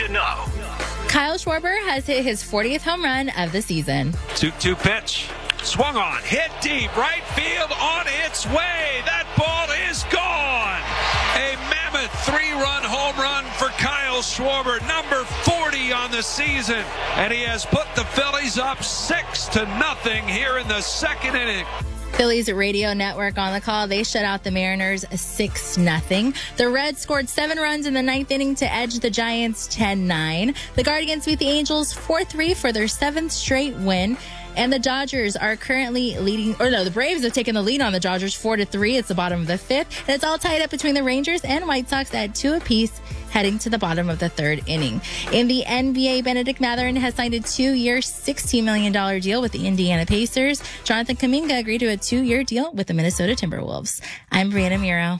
to know. Kyle Schwarber has hit his 40th home run of the season. 2-2 pitch. Swung on. Hit deep. Right field on its way. That ball is gone. A mammoth 3-run home run for Kyle Schwarber. Number 40 on the season. And he has put the Phillies up 6-0 here in the second inning. Phillies radio network on the call. They shut out the Mariners 6-0. The Reds scored 7 runs in the 9th inning to edge the Giants 10-9. The Guardians beat the Angels 4-3 for their 7th straight win. And the Dodgers are currently the Braves have taken the lead on the Dodgers 4-3. It's the bottom of the 5th. And it's all tied up between the Rangers and White Sox at 2 apiece, heading to the bottom of the 3rd inning. In the NBA, Benedict Mathurin has signed a 2-year, $16 million deal with the Indiana Pacers. Jonathan Kuminga agreed to a 2-year deal with the Minnesota Timberwolves. I'm Brianna Miro.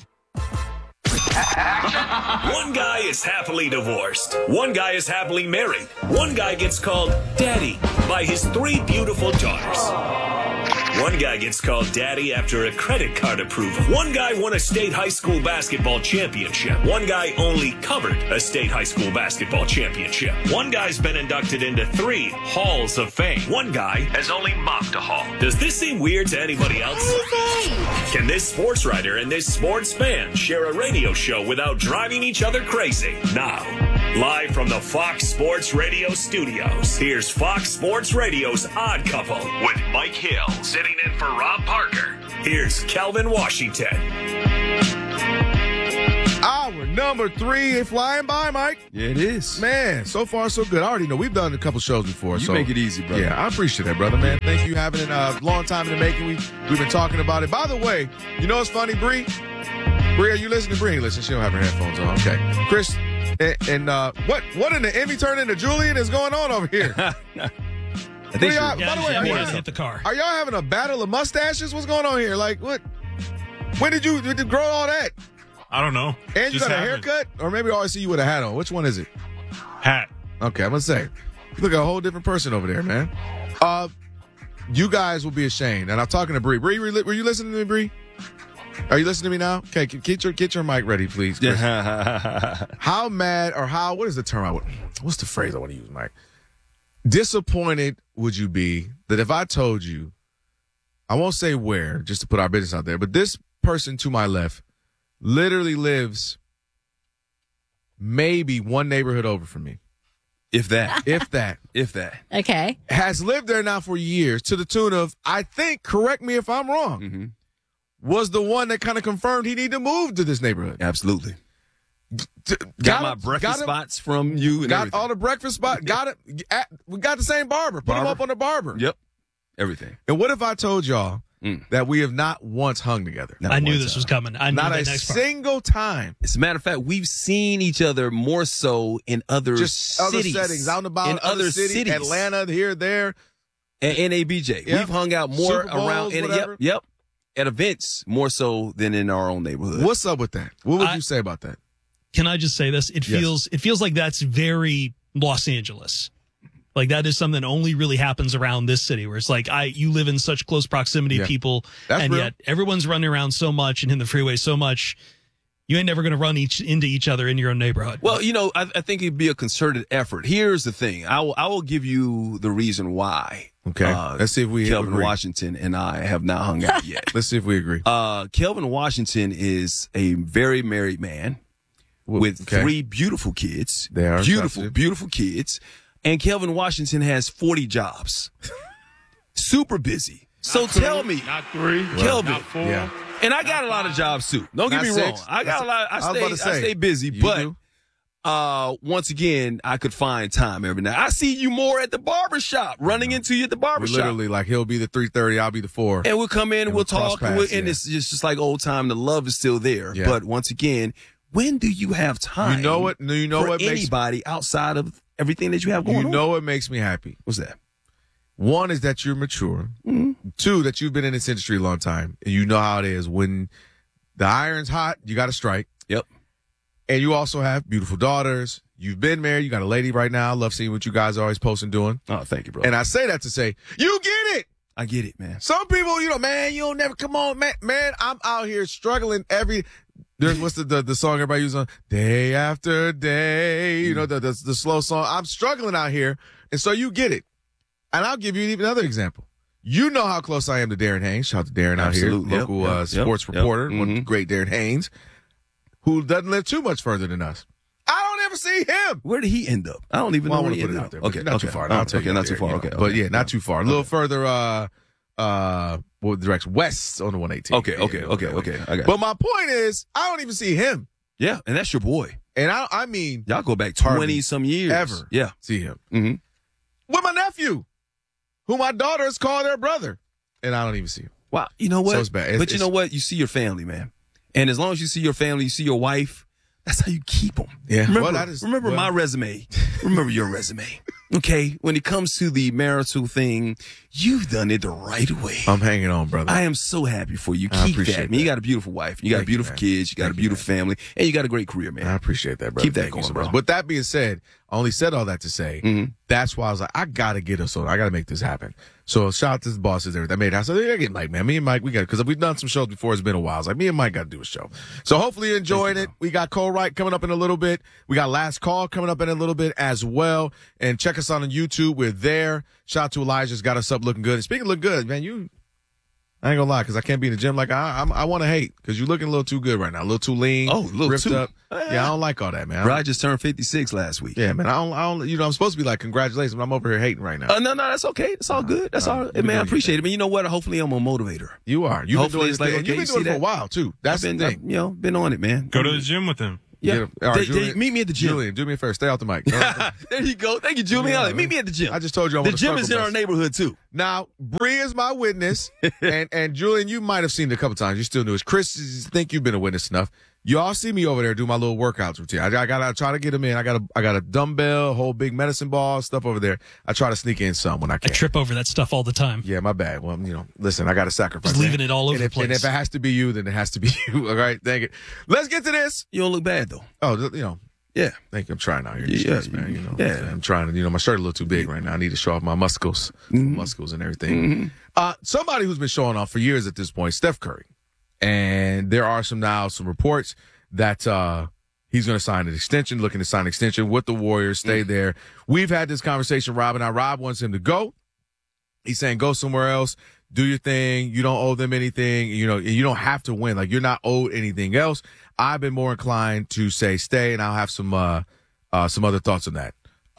One guy is happily divorced. One guy is happily married. One guy gets called Daddy by his 3 beautiful daughters. One guy gets called Daddy after a credit card approval. One guy won a state high school basketball championship. One guy only covered a state high school basketball championship. One guy's been inducted into 3 halls of fame. One guy has only mopped a hall. Does this seem weird to anybody else? Can this sports writer and this sports fan share a radio show without driving each other crazy? Now, live from the Fox Sports Radio studios, here's Fox Sports Radio's Odd Couple with Mike Hill sitting in for Rob Parker. Here's Kelvin Washington. Hour number 3, flying by, Mike. Yeah, it is. Man, so far so good. I already know we've done a couple shows before. You make it easy, brother. Yeah, I appreciate that, brother, man. Thank you for having it a long time in the making. We've been talking about it. By the way, you know what's funny, Bree? Bree, are you listening? Bree ain't listening. She don't have her headphones on. Okay. Chris, and what in the Emmy turn into Julian is going on over here? I think by the way, hit the car. Are y'all having a battle of mustaches? What's going on here? Like, what? When did you grow all that? I don't know. And you got a haircut? Or maybe I always see you with a hat on. Which one is it? Hat. Okay, I'm going to say. You look like a whole different person over there, man. You guys will be ashamed. And I'm talking to Bree. Bree, were you listening to me, Bree? Are you listening to me now? Okay, get your mic ready, please. How mad or what is the term what's the phrase I want to use, Mike? Disappointed would you be that if I told you, I won't say where, just to put our business out there, but this person to my left literally lives maybe one neighborhood over from me. If that. If that. If that. Okay. Has lived there now for years to the tune of, I think, correct me if I'm wrong, was the one that kind of confirmed he needed to move to this neighborhood. Absolutely. Got my breakfast spots from you and got everything. All the breakfast spots. Got it. We got the same barber. Put him up on the barber. Yep. Everything. And what if I told y'all that we have not once hung together? I knew this was coming. I knew not that a next part. single time. As a matter of fact, we've seen each other more so in other Just cities. other settings. Out and about. In other cities. Atlanta, here, there. And NABJ. Yep. We've hung out more Super Bowls, around. Yep. At events more so than in our own neighborhood. What's up with that? What would you say about that? Can I just say this? It feels like that's very Los Angeles. Like that is something that only really happens around this city, where it's like you live in such close proximity to people, and real. yet everyone's running around so much and in the freeway so much. You ain't never going to run into each other in your own neighborhood. Well, I think it'd be a concerted effort. Here's the thing. I will give you the reason why. Okay. Let's see if we Kelvin agree. Washington and I have not hung out yet. Let's see if we agree. Kelvin Washington is a very married man with 3 beautiful kids. They are beautiful kids. And Kelvin Washington has 40 jobs. Super busy. So tell me, not 3, Kelvin, not 4. Yeah. and I got a lot of jobs too. Don't get me wrong. I got a lot. I stay busy, but once again, I could find time every night. I see you more at the barbershop, running into you at the barbershop. Literally, like he'll be the 3:30, I'll be the 4. And we'll come in and we'll talk, paths, and it's just like old time. The love is still there. Yeah. But once again, when do you have time? You know what? for anybody outside of everything that you have going on? You know what makes me happy? What's that? One is that you're mature. Mm-hmm. 2, that you've been in this industry a long time, and you know how it is. When the iron's hot, you got to strike. Yep. And you also have beautiful daughters. You've been married. You got a lady right now. I love seeing what you guys are always posting doing. Oh, thank you, bro. And I say that to say, you get it. I get it, man. Some people, man, you don't never come on, man. Man, I'm out here struggling There's what's the song everybody uses on Day After Day, you know, the slow song. I'm struggling out here, and so you get it. And I'll give you even another example. You know how close I am to Darren Haynes. Shout out to Darren out here, local sports reporter, one great Darren Haynes, who doesn't live too much further than us. I don't ever see him. Where did he end up? I don't even know where he ended up. Okay, not too far. Not too far. Okay, but yeah, not too far. A little further. What direction? West on the 118. Okay. I got but my point is, I don't even see him. Yeah, and that's your boy. And I mean, y'all go back 20 some years. Ever? Yeah, see him. Mm-hmm. With my nephew, who my daughters call their brother, and I don't even see him. Wow, you know what? So it's bad. But you know what? You see your family, man. And as long as you see your family, you see your wife. That's how you keep them. Yeah. Remember my resume. Remember your resume. Okay. When it comes to the marital thing, you've done it the right way. I'm hanging on, brother. I am so happy for you. Keep that. I mean, you got a beautiful wife. You got beautiful kids. You got a beautiful family. And you got a great career, man. I appreciate that, brother. Keep that going, bro. With that being said, I only said all that to say, that's why I was like, I got to get us on. I got to make this happen. So shout out to the bosses there. That made it. I said, I get Mike, man. Me and Mike, we got it. Because we've done some shows before. It's been a while. It's like, me and Mike got to do a show. So hopefully you're enjoying it. We got Cole Wright coming up in a little bit. We got Last Call coming up in a little bit as well. And check us out on YouTube. We're there. Shout out to Elijah's got us up looking good. And speaking of look good, man, I ain't gonna lie, because I can't be in the gym like I want to hate, because you're looking a little too good right now, a little too lean, ripped up. Yeah, I don't like all that, man. Bro, I just turned 56 last week. Yeah, man, I don't. You know, I'm supposed to be like, congratulations, but I'm over here hating right now. No, that's okay. It's all good. That's all. Man, I appreciate it. But you know what? Hopefully, I'm a motivator. You are. You've been doing it. You've been doing it for a while too. That's the thing. Been on it, man. Go to the gym with him. Yeah. All right, Julian, meet me at the gym. Julian, do me a favor. Stay out the mic. There you go. Thank you, Julian. Meet me at the gym. I just told you the gym is in our neighborhood, too. Now, Bree is my witness. and Julian, you might have seen it a couple times. You still knew it. Chris, think you've been a witness enough. You all see me over there do my little workouts routine. I gotta try to get them in. I got a dumbbell, a whole big medicine ball, stuff over there. I try to sneak in some when I can. I trip over that stuff all the time. Yeah, my bad. Well, listen, I got to sacrifice. Just leaving it all over the place. And if it has to be you, then it has to be you. All right, thank it. Let's get to this. You don't look bad though. Oh, yeah. Thank you. I'm trying out here. Yeah, man. I'm trying to. My shirt a little too big right now. I need to show off my muscles, muscles and everything. Somebody who's been showing off for years at this point, Steph Curry, and there are some reports that he's going to sign an extension, looking to sign an extension with the Warriors, stay there. We've had this conversation, Rob and I. Rob wants him to go. He's saying go somewhere else, do your thing. You don't owe them anything. You don't have to win. Like, you're not owed anything else. I've been more inclined to say stay, and I'll have some other thoughts on that.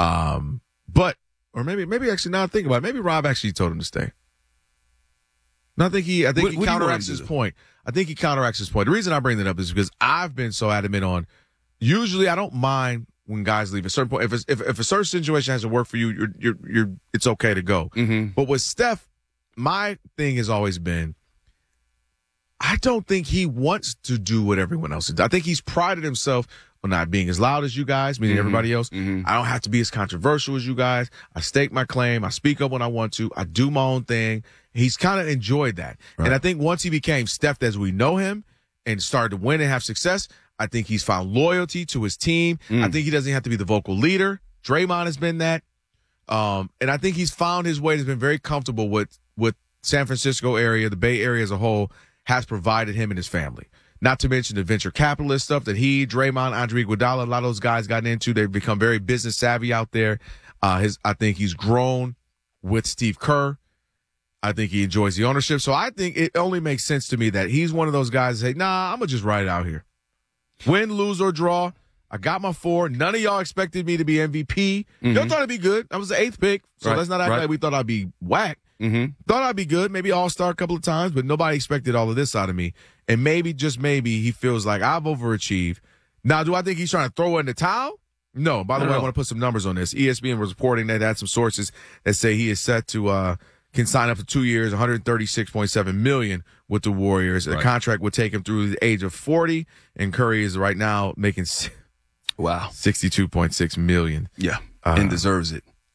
Or maybe actually now I think about it, maybe Rob actually told him to stay. No, I think he counteracts his point. I think he counteracts his point. The reason I bring that up is because I've been so adamant on, usually I don't mind when guys leave a certain point. If a certain situation hasn't worked for you, it's okay to go. Mm-hmm. But with Steph, my thing has always been, I don't think he wants to do what everyone else does. I think he's prided himself on not being as loud as you guys, meaning everybody else. Mm-hmm. I don't have to be as controversial as you guys. I stake my claim. I speak up when I want to. I do my own thing. He's kind of enjoyed that. Right. And I think once he became Steph as we know him and started to win and have success, I think he's found loyalty to his team. I think he doesn't have to be the vocal leader. Draymond has been that. And I think he's found his way. He's been very comfortable with San Francisco area, the Bay Area as a whole, has provided him and his family. Not to mention the venture capitalist stuff that Draymond, Andre Iguodala, a lot of those guys got into. They've become very business savvy out there. I think he's grown with Steve Kerr. I think he enjoys the ownership. So I think it only makes sense to me that he's one of those guys that say, nah, I'm going to just ride it out here. Win, lose, or draw. I got my 4. None of y'all expected me to be MVP. Y'all thought it'd be good. I was the 8th pick. So let's not act like we thought I'd be whack. Thought I'd be good, maybe all-star a couple of times, but nobody expected all of this out of me. And maybe, just maybe, he feels like I've overachieved. Now, do I think he's trying to throw in the towel? No. By the way, I want to put some numbers on this. ESPN was reporting that had some sources that say he is set to can sign up for 2 years, $136.7 million with the Warriors. The contract would take him through the age of 40, and Curry is right now making $62.6 million. Yeah, and deserves it.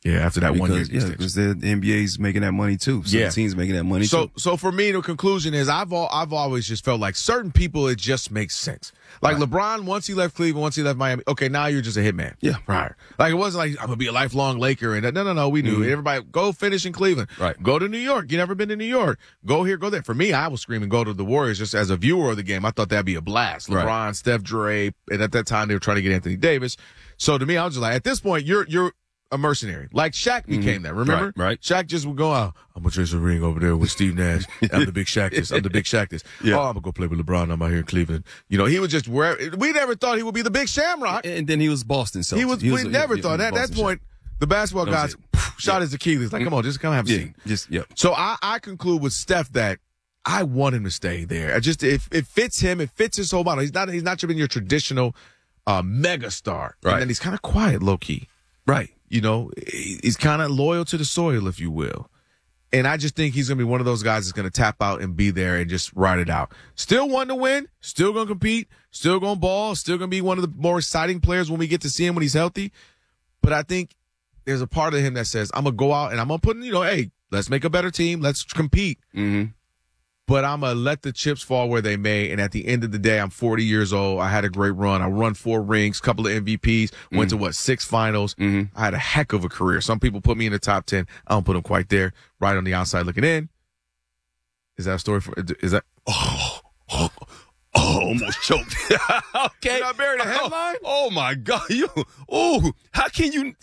Yeah, after that 1 year. Yeah, because the NBA's making that money too. So the team's making that money too. So for me, the conclusion is I've always just felt like certain people, it just makes sense. Like LeBron, once he left Cleveland, once he left Miami, okay, now you're just a hitman. Yeah. Right. Like it wasn't like I'm gonna be a lifelong Laker and no, we knew. Everybody go finish in Cleveland. Right. Go to New York. You never been to New York. Go here, go there. For me, I was screaming go to the Warriors just as a viewer of the game. I thought that'd be a blast. LeBron, Steph, Dre, and at that time they were trying to get Anthony Davis. So to me, I was just like, at this point, you're a mercenary. Like Shaq became that, remember? Right. Shaq just would go out, I'm going to chase a ring over there with Steve Nash. I'm the big Shaq this. I'm the big Shaq this. Yeah. Oh, I'm going to go play with LeBron. I'm out here in Cleveland. You know, he was just where we never thought he would be the big Shamrock. And then he was Boston Celtics. We never thought. At that point, the basketball guys shot his Achilles. Like, come on, just come have a seat. So I conclude with Steph that I want him to stay there. It fits him. It fits his whole model. He's not been your traditional mega star. Right. And then he's kind of quiet, low key. Right. You know, he's kind of loyal to the soil, if you will. And I just think he's going to be one of those guys that's going to tap out and be there and just ride it out. Still wanting to win, still going to compete, still going to ball, still going to be one of the more exciting players when we get to see him when he's healthy. But I think there's a part of him that says, I'm going to go out and I'm going to put in, hey, let's make a better team. Let's compete. Mm-hmm. But I'm going to let the chips fall where they may. And at the end of the day, I'm 40 years old. I had a great run. I won 4 rings, couple of MVPs, went to 6 finals. I had a heck of a career. Some people put me in the top 10. I don't put them quite there. Right on the outside looking in. Is that a story is that? Almost choked. Okay. Did I bury the headline? Oh my God. How can you,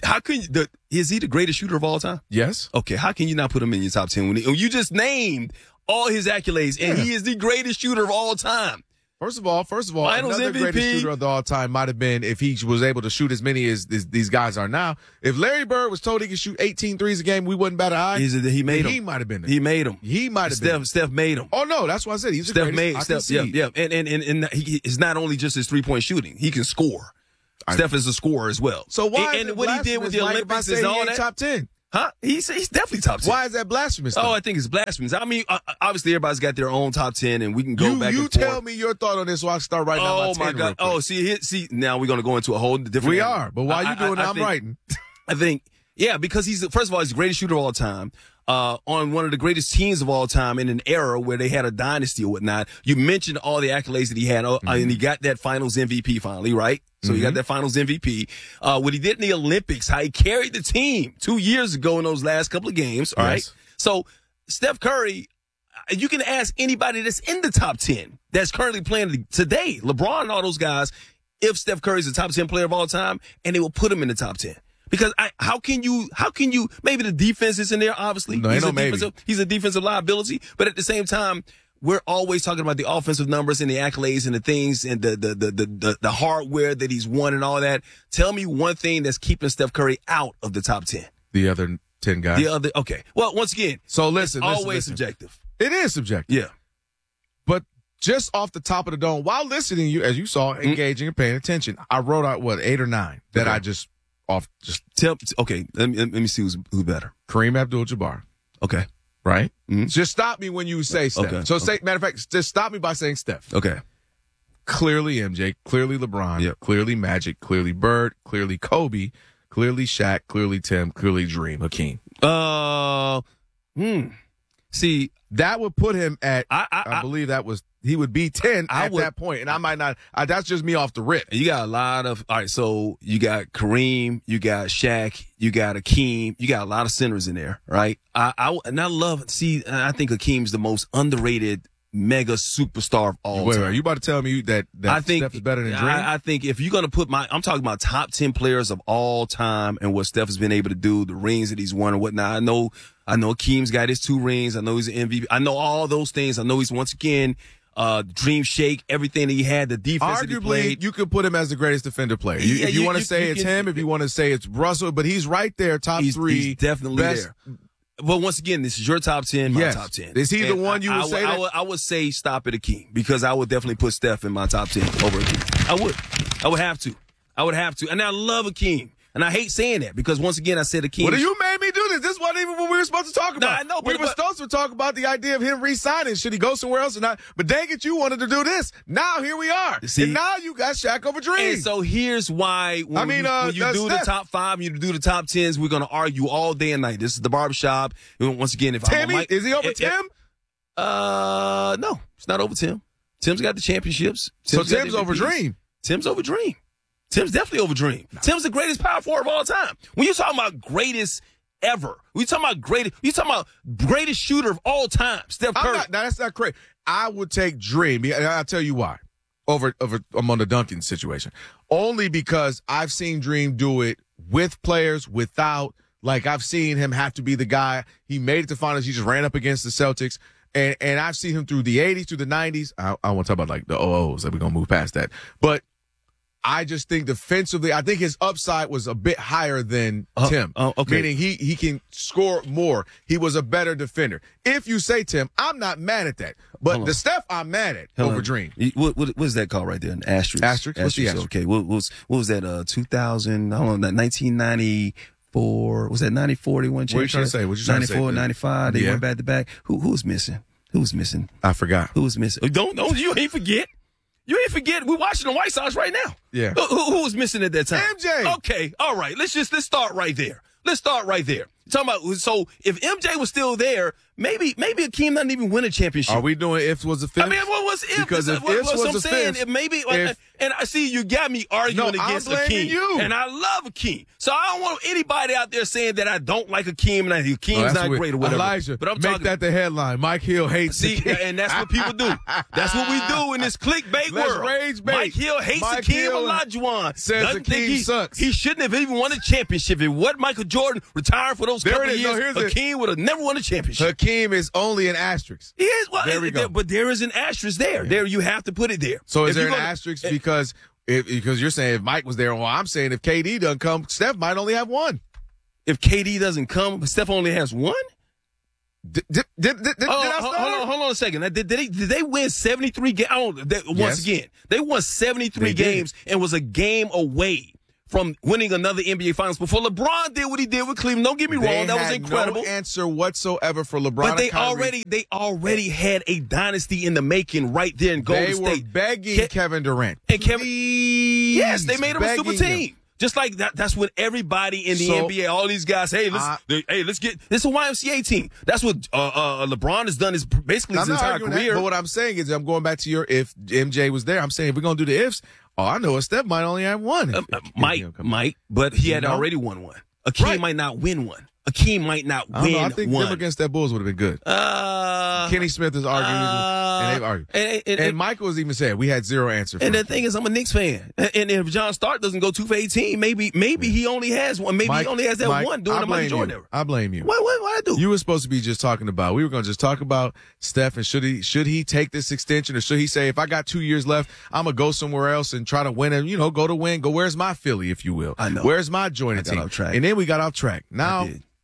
is he the greatest shooter of all time? Yes. Okay. How can you not put him in your top 10 when you just named all his accolades, and he is the greatest shooter of all time. First of all, Finals another MVP. greatest shooter of all time might have been if he was able to shoot as many as these guys are now. If Larry Bird was told he could shoot 18 threes a game, we wouldn't bat an eye. He made him. He might have been there. He made him. He might have been. Steph made him. Oh no, that's why I said he's the greatest. Yeah. And he is not only just his 3-point shooting; he can score. Steph is a scorer as well. So why? And what he did with the Olympics is all that. Top 10. Huh? He's definitely top 10. Why is that blasphemous? Though? Oh, I think it's blasphemous. I mean, obviously everybody's got their own top 10, and we can go back and forth. You tell me your thought on this, so I can start writing down my 10. Oh my God! Oh, see, now we're gonna go into a whole different. We are, but while you doing that, I'm writing. I think, because first of all, he's the greatest shooter of all time. On one of the greatest teams of all time in an era where they had a dynasty or whatnot. You mentioned all the accolades that he had, and he got that Finals MVP finally, right? So he got that Finals MVP. What he did in the Olympics, how he carried the team 2 years ago in those last couple of games, all right? So Steph Curry, you can ask anybody that's in the top 10 that's currently playing today, LeBron and all those guys, if Steph Curry's a top 10 player of all time, and they will put him in the top 10. Because how can you, maybe the defense is in there, obviously. No, he's a defensive liability, but at the same time, we're always talking about the offensive numbers and the accolades and the things and the hardware that he's won and all that. Tell me one thing that's keeping Steph Curry out of the top 10. The other 10 guys. Okay. Well, once again, so listen, always subjective. It is subjective. Yeah. But just off the top of the dome, while listening to you, as you saw, engaging and paying attention, I wrote out 8 or 9 that I just tell. Okay, let me see who's better. Kareem Abdul-Jabbar. Okay. Right? Just stop me when you say Steph. Okay. So matter of fact, just stop me by saying Steph. Okay. Clearly MJ, clearly LeBron, clearly Magic, clearly Bird, clearly Kobe, clearly Shaq, clearly Tim, clearly Dream, Hakeem. See, that would put him at, I believe he would be 10 at that point, and I might not. That's just me off the rip. You got a lot of, all right, so you got Kareem, you got Shaq, you got Hakeem, you got a lot of centers in there, right? I think Hakeem's the most underrated mega superstar of all time. Are you about to tell me that I think Steph is better than Dream? I think if you're going to put I'm talking about top 10 players of all time and what Steph has been able to do, the rings that he's won and whatnot. I know Hakeem's got his 2 rings. I know he's an MVP. I know all those things. I know he's once again, Dream Shake, everything that he had, the defense that he played. Arguably, you could put him as the greatest defender player. If you want to say it's him, if you want to say it's Russell, but he's right there, top 3. He's definitely there. But once again, this is your top 10, my top 10. Is he the one you would say that? I would say stop at Hakeem because I would definitely put Steph in my top 10 over Hakeem. I would have to. And I love Hakeem. And I hate saying that because once again, I said Hakeem. Well, you made me do this. This wasn't even what we were supposed to talk about. I know, we were supposed to talk about the idea of him re-signing. Should he go somewhere else or not? But dang it, you wanted to do this. Now here we are. See, and now you got Shaq over Dream. And so here's why when you do the top 5, you do the top 10s, we're going to argue all day and night. This is the barbershop. Once again, if Timmy, is he over Tim? No, it's not over Tim. Tim's got the championships. Tim's over Dream. Tim's over Dream. Tim's definitely over Dream. No. Tim's the greatest power forward of all time. When you're talking about greatest ever, you talking about greatest shooter of all time, Steph Curry. That's not correct. I would take Dream. I'll tell you why. Over on the Duncan situation. Only because I've seen Dream do it with players, without. Like, I've seen him have to be the guy. He made it to finals. He just ran up against the Celtics. And I've seen him through the 80s, through the 90s. I want to talk about, like, the 00s. That we're going to move past that. But I just think defensively, I think his upside was a bit higher than Tim. Okay. Meaning he can score more. He was a better defender. If you say Tim, I'm not mad at that. But the Steph I'm mad at over Dream. What is that called right there? An asterisk? Asterisk? What's the asterisk? Okay. What was that, 2000, I don't know, 1994, was that 94 they won championship? What are you trying to say? What you trying to say? 94, 95, they went back to back. Who was missing? Who was missing? I forgot. Who was missing? Don't, you ain't forget. You ain't forget. We're watching the White Sox right now. Yeah. Who was missing at that time? MJ. Okay. All right. Let's start right there. Talking about, so if MJ was still there, maybe Akeem doesn't even win a championship. Are we doing ifs was a fifth? I mean, what was if? Because if ifs was a fifth, and I see you got me arguing against Akeem, you. And I love Akeem, so I don't want anybody out there saying that I don't like Akeem and Akeem's not great or whatever. Elijah, but I'm make that the headline. Mike Hill hates Akeem. And that's what people do. That's what we do in this clickbait world. Rage bait. Mike Hill hates Akeem Olajuwon. Says Akeem sucks. He shouldn't have even won a championship. If what Michael Jordan retired for those couple of years, Akeem would have never won a championship. Hakeem is only an asterisk. He is. Well, there we go. But there is an asterisk there. There, you have to put it there. So is there an asterisk because you're saying if Mike was there? Well, I'm saying if KD doesn't come, Steph might only have one. If KD doesn't come, Steph only has one. Did I start? Hold on a second. Did they win 73 games? Once again, they won 73 games and was a game away from winning another NBA Finals before LeBron did what he did with Cleveland. Don't get me wrong, that was incredible. No answer whatsoever for LeBron. But they already had a dynasty in the making right there in Golden State. They were begging Kevin Durant. And yes, they made him a super team. Just like that, that's what everybody in the NBA, all these guys, let's get this is a YMCA team. That's what LeBron has done basically his entire career. But what I'm saying is, I'm going back to your if MJ was there. I'm saying if we're gonna do the ifs, I know a Steph might only have one. Might, but he had already won one. Akeem might not win one. Akeem might not win one. I think them against that Bulls would have been good. Kenny Smith is arguing, and they've argued. And Michael has even said we had zero answer for And the thing is, I'm a Knicks fan. And if John Stark doesn't go 2 for 18, maybe he only has one. Maybe he only has that one during the Michael Jordan era. I blame you. What I do? You were supposed to be just talking about, we were going to just talk about Steph and should he take this extension, or should he say, if I got 2 years left, I'm going to go somewhere else and try to win and, go to win. Go, where's my Philly, if you will? I know. Where's my joining team? And then we got off track. Now,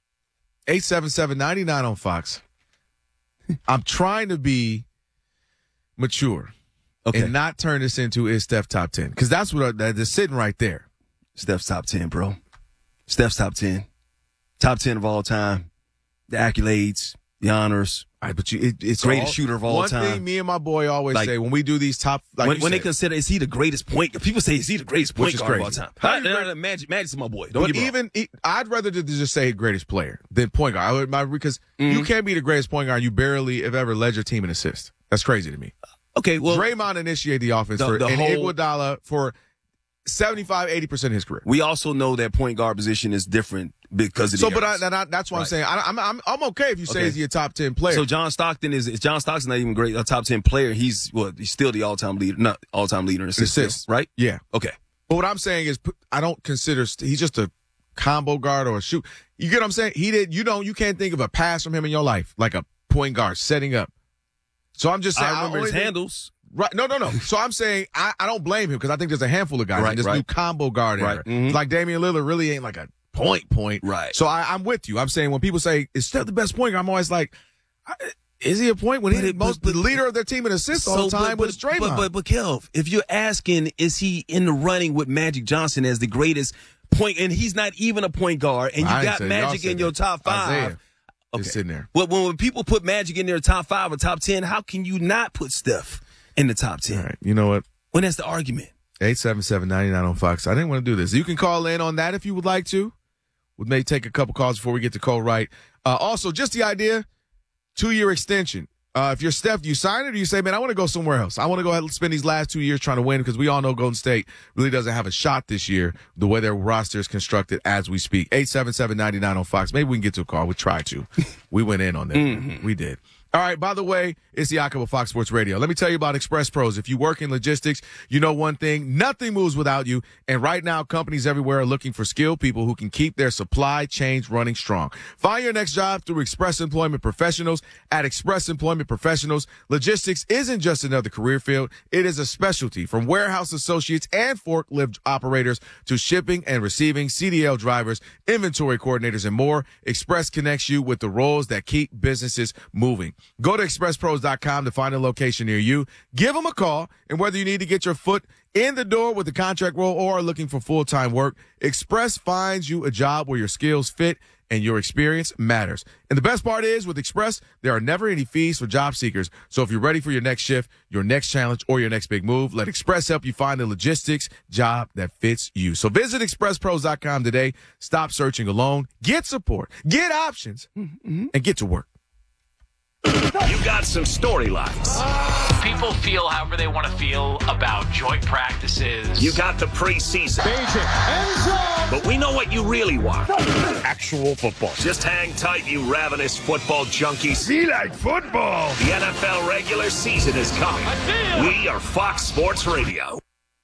877-99 on Fox. I'm trying to be mature and not turn this into is Steph top 10, because that's what they're sitting right there. Steph's top 10, bro. Steph's top 10. Top 10 of all time. The accolades, the honors. All right, but it's greatest shooter of all time. One thing me and my boy always say when we do these top, when they consider, is he the greatest point? People say, is he the greatest point guard of all time? Magic's my boy. I'd rather just say greatest player than point guard. Because you can't be the greatest point guard. You barely have ever led your team in assists. That's crazy to me. Okay, well, Draymond initiated the offense and Iguodala for 75-80% of his career. We also know that point guard position is different because of the that's what I'm saying. I'm okay if you say he's your top 10 player. So John Stockton Stockton's not even a top 10 player. He's still the all-time leader, not all-time leader in assists, right? Yeah. Okay. But what I'm saying is, I don't consider he's just a combo guard or a shoot. You get what I'm saying? You can't think of a pass from him in your life like a point guard setting up. So I'm just saying, I remember his handles. Right. No. So I'm saying I don't blame him, because I think there's a handful of guys in this new combo guard era. Mm-hmm. Like Damian Lillard really ain't like a point. Right. So I'm with you. I'm saying when people say, is Steph the best point guard, I'm always like, is he a point when he's the leader of their team in assists all the time with Draymond? But Kelv, if you're asking, is he in the running with Magic Johnson as the greatest point, and he's not even a point guard, and you got Magic in your top 5. Isaiah is sitting there. Well, when people put Magic in their top 5 or top 10, how can you not put Steph in the top 10? All right, you know what? When that's the argument. 877-99 on Fox. I didn't want to do this. You can call in on that if you would like to. We may take a couple calls before we get to Cole Wright. Also, just the idea, 2-year extension. If you're Steph, do you sign it or you say, man, I want to go somewhere else? I want to go ahead and spend these last 2 years trying to win, because we all know Golden State really doesn't have a shot this year the way their roster is constructed as we speak. 877-99 on Fox. Maybe we can get to a call. We tried to. We went in on that. Mm-hmm. We did. All right, by the way, it's the Jakob of Fox Sports Radio. Let me tell you about Express Pros. If you work in logistics, you know one thing, nothing moves without you. And right now, companies everywhere are looking for skilled people who can keep their supply chains running strong. Find your next job through Express Employment Professionals. At Express Employment Professionals, logistics isn't just another career field. It is a specialty, from warehouse associates and forklift operators to shipping and receiving, CDL drivers, inventory coordinators, and more. Express connects you with the roles that keep businesses moving. Go to expresspros.com to find a location near you. Give them a call, and whether you need to get your foot in the door with a contract role or are looking for full-time work, Express finds you a job where your skills fit and your experience matters. And the best part is, with Express, there are never any fees for job seekers. So if you're ready for your next shift, your next challenge, or your next big move, let Express help you find the logistics job that fits you. So visit expresspros.com today. Stop searching alone. Get support, get options, and get to work. You got some storylines. People feel however they want to feel about joint practices. You got the preseason. But we know what you really want. Actual football. Just hang tight, you ravenous football junkies. We like football. The NFL regular season is coming. We are Fox Sports Radio.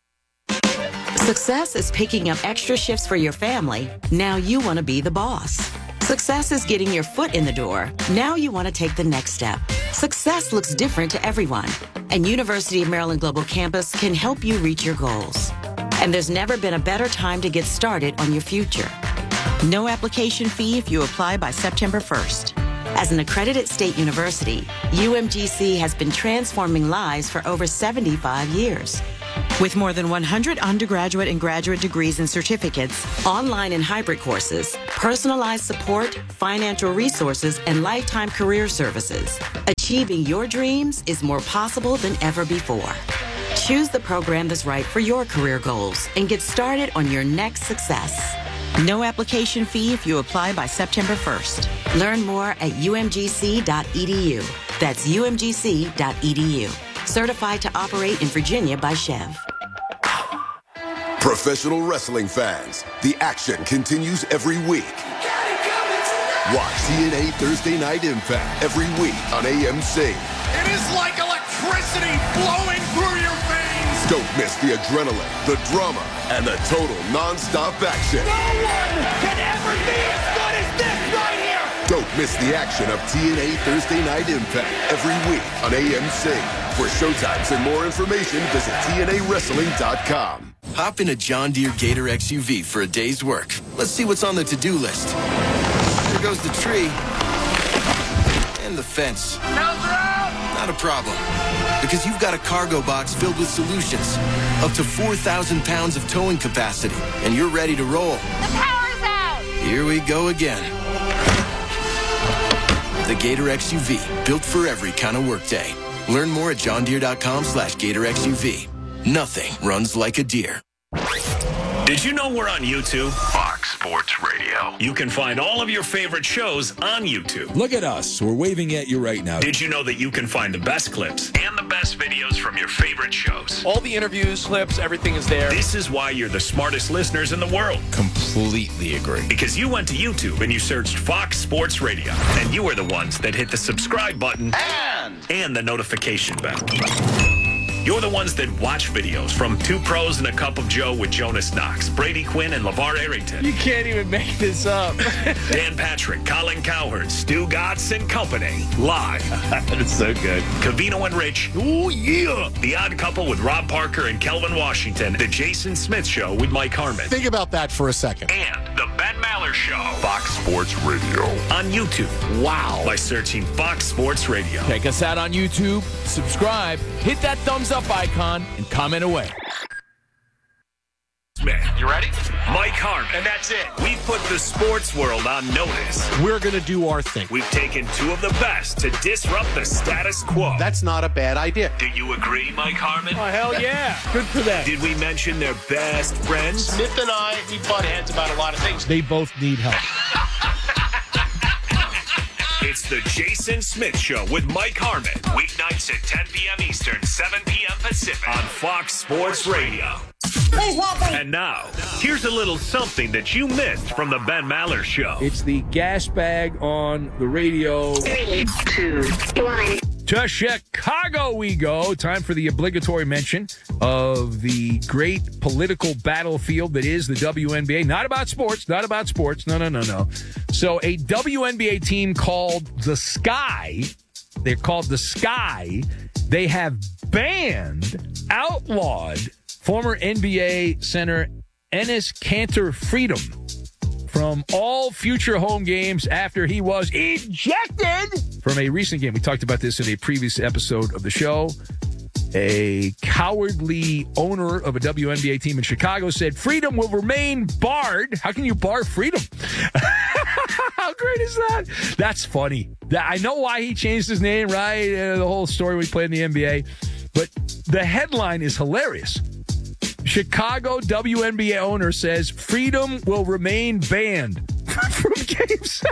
Success is picking up extra shifts for your family. Now you want to be the boss. Success is getting your foot in the door. Now you want to take the next step. Success looks different to everyone, and University of Maryland Global Campus can help you reach your goals. And there's never been a better time to get started on your future. No application fee if you apply by September 1st. As an accredited state university, UMGC has been transforming lives for over 75 years. With more than 100 undergraduate and graduate degrees and certificates, online and hybrid courses, personalized support, financial resources, and lifetime career services, achieving your dreams is more possible than ever before. Choose the program that's right for your career goals and get started on your next success. No application fee if you apply by September 1st. Learn more at umgc.edu. That's umgc.edu. Certified to operate in Virginia by Chev. Professional wrestling fans, the action continues every week. Watch TNA Thursday Night Impact every week on AMC. It is like electricity flowing through your veins. Don't miss the adrenaline, the drama, and the total non-stop action. No one can ever be as good as this right here. Don't miss the action of TNA Thursday Night Impact every week on AMC. For showtimes and more information, visit TNAWrestling.com. Hop in a John Deere Gator XUV for a day's work. Let's see what's on the to-do list. There goes the tree. And the fence. Not a problem. Because you've got a cargo box filled with solutions. Up to 4,000 pounds of towing capacity. And you're ready to roll. The power's out! Here we go again. The Gator XUV, built for every kind of workday. Learn more at johndeere.com/Gator XUV. Nothing runs like a deer. Did you know we're on YouTube? Fox Sports Radio. You can find all of your favorite shows on YouTube. Look at us. We're waving at you right now. Did you know that you can find the best clips and the best videos from your favorite shows? All the interviews, clips, everything is there. This is why you're the smartest listeners in the world. Completely agree. Because you went to YouTube and you searched Fox Sports Radio, and you were the ones that hit the subscribe button and the notification bell. You're the ones that watch videos from Two Pros and a Cup of Joe with Jonas Knox, Brady Quinn, and LeVar Arrington. You can't even make this up. Dan Patrick, Colin Cowherd, Stu Gatz and Company. Live. That's so good. Covino and Rich. Oh, yeah. The Odd Couple with Rob Parker and Kelvin Washington. The Jason Smith Show with Mike Harmon. Think about that for a second. And the Ben Maller Show. Fox Sports Radio. On YouTube. Wow. By searching Fox Sports Radio. Check us out on YouTube. Subscribe. Hit that thumbs up icon and comment away. Smith. You ready? Mike Harmon. and that's it. We put the sports world on notice. We're going to do our thing. We've taken two of the best to disrupt the status quo. That's not a bad idea. Do you agree, Mike Harmon? Oh, hell yeah. Good for them. Did we mention their best friends? Smith and I, we butt heads about a lot of things. They both need help. It's the Jason Smith Show with Mike Harmon. Weeknights at 10 p.m. Eastern, 7 p.m. Pacific on Fox Sports Radio. And now, here's a little something that you missed from the Ben Maller Show. It's the gas bag on the radio. 3, 2, 1. To Chicago we go. Time for the obligatory mention of the great political battlefield that is the WNBA. Not about sports. No. So a WNBA team called The Sky, they're called The Sky, they have outlawed former NBA center Enes Kanter Freedom from all future home games after he was ejected from a recent game. We talked about this in a previous episode of the show. A cowardly owner of a WNBA team in Chicago said freedom will remain barred. How can you bar freedom? How great is that? That's funny. I know why he changed his name, right? The whole story we played in the NBA. But the headline is hilarious. Chicago WNBA owner says freedom will remain banned from games.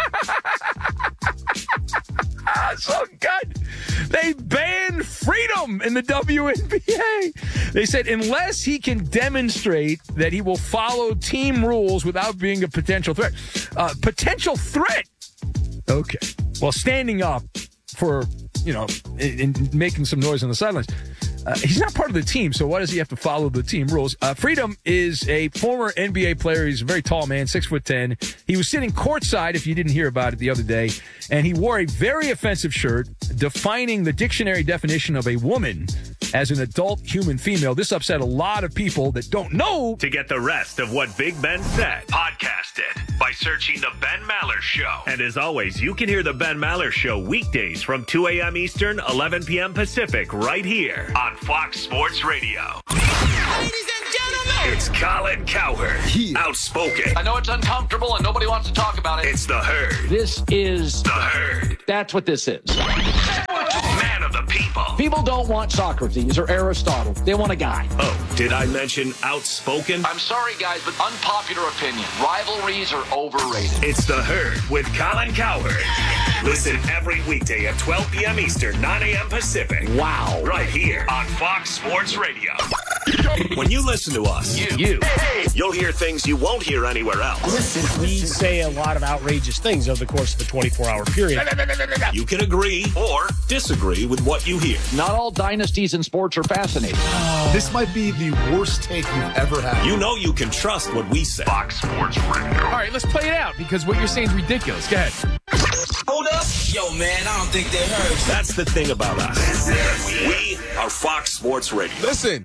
So good. They banned freedom in the WNBA. They said unless he can demonstrate that he will follow team rules without being a potential threat. Potential threat? Okay. Well, standing up for, and making some noise on the sidelines. He's not part of the team, so why does he have to follow the team rules? Freedom is a former NBA player. He's a very tall man, 6'10". He was sitting courtside, if you didn't hear about it the other day, and he wore a very offensive shirt defining the dictionary definition of a woman as an adult human female. This upset a lot of people that don't know. To get the rest of what Big Ben said, podcast it by searching The Ben Maller Show. And as always, you can hear The Ben Maller Show weekdays from 2 a.m. Eastern, 11 p.m. Pacific, right here on Fox Sports Radio. Ladies and gentlemen, it's Colin Cowherd, outspoken. I know it's uncomfortable and nobody wants to talk about it. It's the Herd. This is the Herd. That's what this is. Man of the people. People don't want Socrates or Aristotle. They want a guy. Oh, did I mention outspoken? I'm sorry, guys, but unpopular opinion. Rivalries are overrated. It's the Herd with Colin Cowherd. Listen every weekday at 12 p.m. Eastern, 9 a.m. Pacific. Wow. Right here on Fox Sports Radio. When you listen to us, you'll hear things you won't hear anywhere else. We say a lot of outrageous things over the course of a 24-hour period. You can agree or disagree with what you hear. Not all dynasties in sports are fascinating. This might be the worst take you've ever had. You know you can trust what we say. Fox Sports Radio. All right, let's play it out because what you're saying is ridiculous. Go ahead. Hold up. Yo, man, I don't think they heard. That's the thing about us. We are Fox Sports Radio. Listen.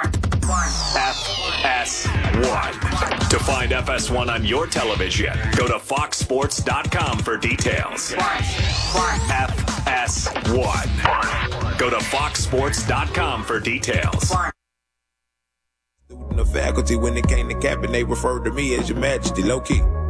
FS1. To find FS1 on your television, go to foxsports.com for details. FS1. Go to foxsports.com for details. The faculty, when it came to capping, they referred to me as Your Majesty, low-key.